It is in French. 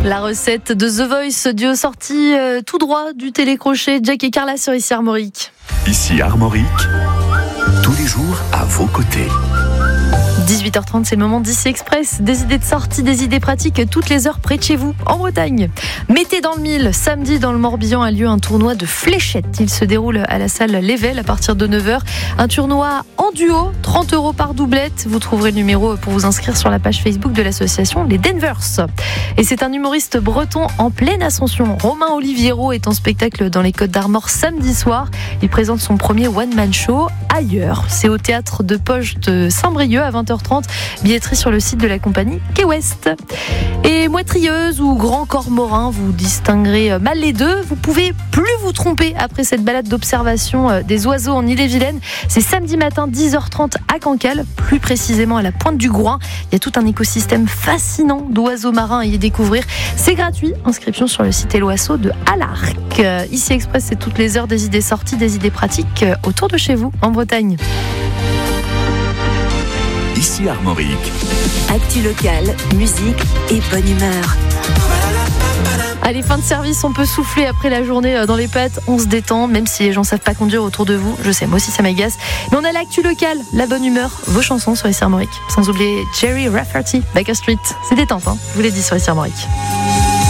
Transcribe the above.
La recette de The Voice, duo sorti tout droit du télécrochet, Jack et Carla sur Ici Armorique. Ici Armorique, tous les jours à vos côtés. 18h30, c'est le moment d'Ici Express. Des idées de sortie, des idées pratiques toutes les heures près de chez vous, en Bretagne. Mettez dans le mille, samedi dans le Morbihan a lieu un tournoi de fléchettes. Il se déroule à la salle Lével à partir de 9h. Un tournoi en duo, 30 € par doublette. Vous trouverez le numéro pour vous inscrire sur la page Facebook de l'association Les Denvers. Et c'est un humoriste breton en pleine ascension. Romain Oliviero est en spectacle dans les Côtes d'Armor samedi soir. Il présente son premier one-man show ailleurs. C'est au théâtre de Poche de Saint-Brieuc à 20h30. Billetterie sur le site de la compagnie Quai West. Et moitrieuse ou grand cormoran, vous distinguerez mal les deux. Vous pouvez plus vous tromper après cette balade d'observation des oiseaux en Ille-et-Vilaine. C'est samedi matin 10h30 à Cancale, plus précisément à la pointe du Groin. Il y a tout un écosystème fascinant d'oiseaux marins à y découvrir. C'est gratuit. Inscription sur le site Eloasso de Alarc. Ici Express, c'est toutes les heures des idées sorties, des idées pratiques autour de chez vous en Bretagne. Ici Armorique. Actu locale, musique et bonne humeur. Allez, fin de service, on peut souffler après la journée dans les pattes, on se détend, même si les gens savent pas conduire autour de vous. Je sais, moi aussi ça m'agace. Mais on a l'actu locale, la bonne humeur, vos chansons sur Ici Armorique. Sans oublier Jerry Rafferty, Baker Street. C'est détente, hein, je vous l'ai dit sur Ici Armorique.